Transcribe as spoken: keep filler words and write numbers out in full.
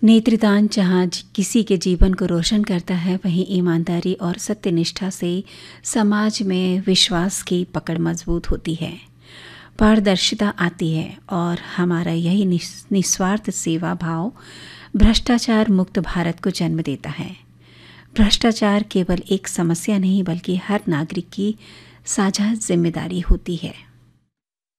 नेत्रदान जहाँ ज- किसी के जीवन को रोशन करता है, वहीं ईमानदारी और सत्यनिष्ठा से समाज में विश्वास की पकड़ मजबूत होती है, पारदर्शिता आती है और हमारा यही निस- निस्वार्थ सेवा भाव भ्रष्टाचार मुक्त भारत को जन्म देता है। भ्रष्टाचार केवल एक समस्या नहीं बल्कि हर नागरिक की साझा जिम्मेदारी होती है।